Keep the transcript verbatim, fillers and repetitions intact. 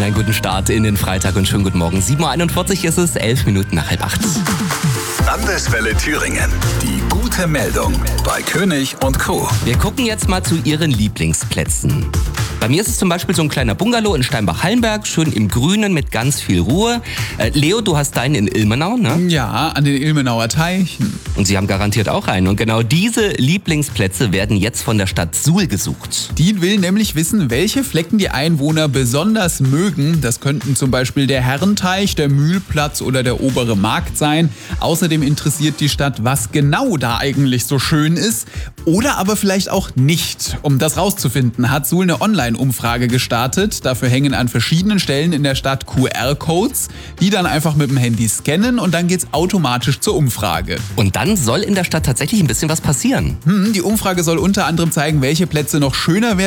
einen guten Start in den Freitag und schönen guten Morgen. sieben Uhr einundvierzig ist es, elf Minuten nach halb acht. Landeswelle Thüringen. Die gute Meldung bei König und Co. Wir gucken jetzt mal zu Ihren Lieblingsplätzen. Bei mir ist es zum Beispiel so ein kleiner Bungalow in Steinbach-Hallenberg, schön im Grünen mit ganz viel Ruhe. Äh, Leo, du hast deinen in Ilmenau, ne? Ja, an den Ilmenauer Teichen. Und Sie haben garantiert auch einen. Und genau diese Lieblingsplätze werden jetzt von der Stadt Suhl gesucht. Die will nämlich wissen, welche Flecken die Einwohner besonders mögen. Das könnten zum Beispiel der Herrenteich, der Mühlplatz oder der obere Markt sein. Außerdem interessiert die Stadt, was genau da eigentlich so schön ist. Oder aber vielleicht auch nicht. Um das rauszufinden, hat Suhl eine Online-Umfrage gestartet. Dafür hängen an verschiedenen Stellen in der Stadt Q R-Codes, die dann einfach mit dem Handy scannen und dann geht's automatisch zur Umfrage. Und dann soll in der Stadt tatsächlich ein bisschen was passieren. Hm, die Umfrage soll unter anderem zeigen, welche Plätze noch schöner werden